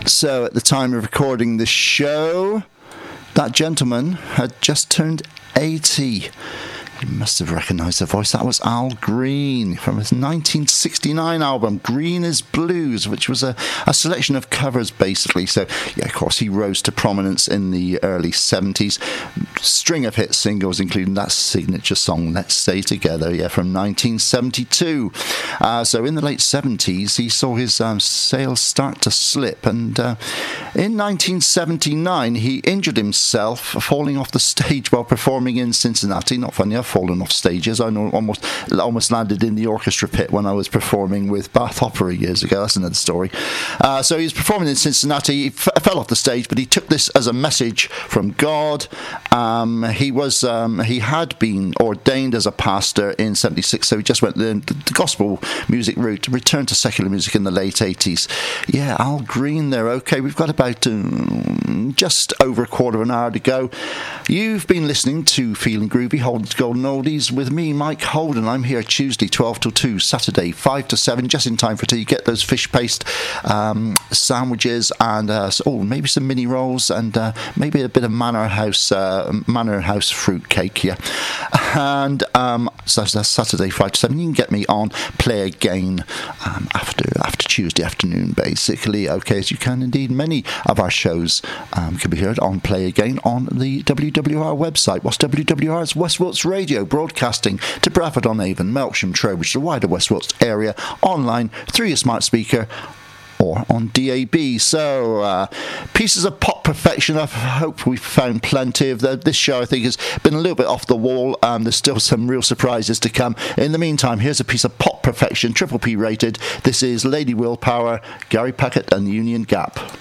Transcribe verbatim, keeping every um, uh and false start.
So at the time of recording this show, that gentleman had just turned eighty. You must have recognised the voice. That was Al Green from his nineteen sixty-nine album, Green is Blues, which was a, a selection of covers, basically. So, yeah, of course, he rose to prominence in the early seventies. String of hit singles, including that signature song, Let's Stay Together, yeah, from nineteen seventy-two. Uh, so in the late seventies, he saw his um, sales start to slip. And uh, in nineteen seventy-nine, he injured himself falling off the stage while performing in Cincinnati. Not funny, I've fallen off stages. I know, almost almost landed in the orchestra pit when I was performing with Bath Opera years ago. That's another story. Uh, so he was performing in Cincinnati. He f- fell off the stage, but he took this as a message from God. Um, he was um, he had been ordained as a pastor in seventy-six, so he just went the, the gospel music route, returned to secular music in the late eighties. Yeah, Al Green there. Okay, we've got about um, just over a quarter of an hour to go. You've been listening to Feeling Groovy, Holden's Golden Oldies, with me, Mike Holden. I'm here Tuesday, twelve till two, Saturday, five to seven, just in time for tea. You get those fish paste um, sandwiches and, uh, oh, maybe some mini rolls and uh, maybe a bit of Manor House uh, Manor House fruit cake, yeah. And um, so that's Saturday, five to seven. You can get me on Play Again um, after after Tuesday afternoon, basically. Okay, as you can indeed. Many of our shows um, can be heard on Play Again on the W W R website. What's W W R? It's West Wilts Radio, broadcasting to Bradford-on-Avon, Melksham, Trowbridge, the wider West Wilts area, online through your smart speaker or on D A B. So, uh, pieces of pop perfection. I hope we've found plenty of the, this show. I think has been a little bit off the wall. Um, there's still some real surprises to come. In the meantime, here's a piece of pop perfection, triple P rated. This is Lady Willpower, Gary Puckett and Union Gap.